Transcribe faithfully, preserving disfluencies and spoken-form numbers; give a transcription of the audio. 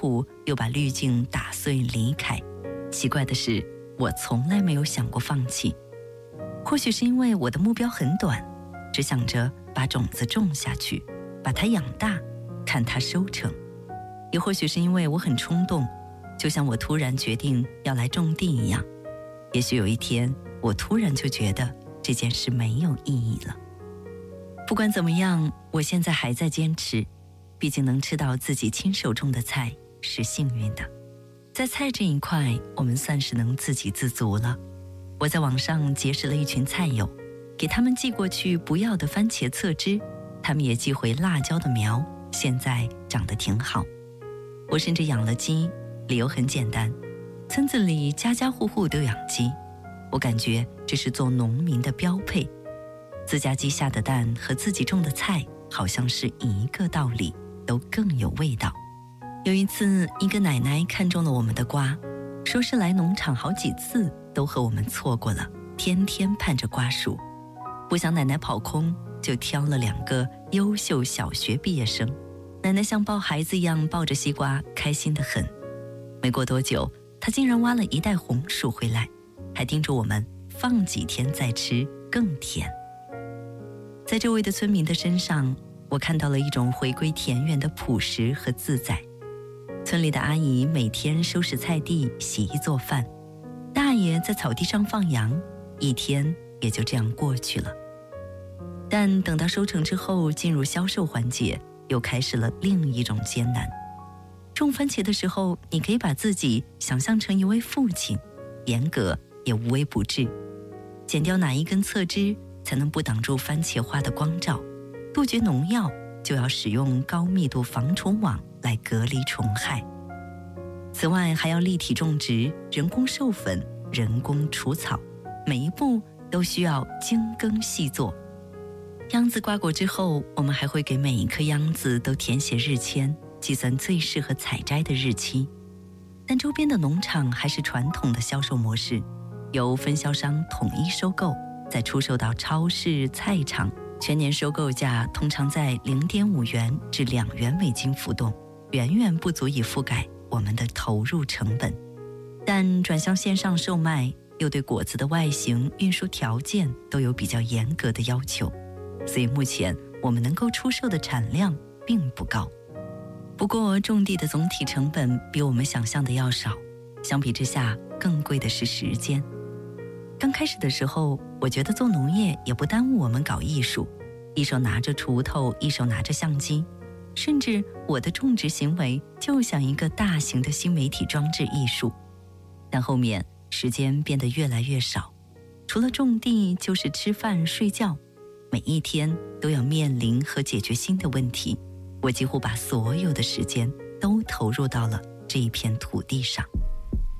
苦又把滤镜打碎离开。奇怪的是，我从来没有想过放弃。或许是因为我的目标很短，只想着把种子种下去，把它养大，看它收成。也或许是因为我很冲动，就像我突然决定要来种地一样。也许有一天，我突然就觉得这件事没有意义了。不管怎么样，我现在还在坚持，毕竟能吃到自己亲手种的菜是幸运的。在菜这一块，我们算是能自给自足了。我在网上结识了一群菜友，给他们寄过去不要的番茄侧枝，他们也寄回辣椒的苗，现在长得挺好。我甚至养了鸡，理由很简单，村子里家家户户都养鸡，我感觉这是做农民的标配。自家鸡下的蛋和自己种的菜好像是一个道理，都更有味道。有一次，一个奶奶看中了我们的瓜，说是来农场好几次都和我们错过了，天天盼着瓜熟。不想奶奶跑空，就挑了两个优秀小学毕业生。奶奶像抱孩子一样抱着西瓜，开心得很。没过多久，她竟然挖了一袋红薯回来，还叮嘱我们放几天再吃更甜。在周围的村民的身上，我看到了一种回归田园的朴实和自在。村里的阿姨每天收拾菜地、洗衣做饭，大爷在草地上放羊，一天也就这样过去了。但等到收成之后，进入销售环节，又开始了另一种艰难。种番茄的时候，你可以把自己想象成一位父亲，严格也无微不至。剪掉哪一根侧枝才能不挡住番茄花的光照？杜绝农药就要使用高密度防虫网来隔离虫害。此外，还要立体种植、人工授粉、人工除草，每一步都需要精耕细作。秧子瓜果之后，我们还会给每一颗秧子都填写日签，计算最适合采摘的日期。但周边的农场还是传统的销售模式，由分销商统一收购，再出售到超市、菜场，全年收购价通常在零点五元至两元美金浮动，远远不足以覆盖我们的投入成本。但转向线上售卖，又对果子的外形、运输条件都有比较严格的要求，所以目前我们能够出售的产量并不高。不过种地的总体成本比我们想象的要少，相比之下更贵的是时间。刚开始的时候，我觉得做农业也不耽误我们搞艺术，一手拿着锄头，一手拿着相机，甚至我的种植行为就像一个大型的新媒体装置艺术。但后面时间变得越来越少，除了种地就是吃饭睡觉，每一天都要面临和解决新的问题，我几乎把所有的时间都投入到了这一片土地上。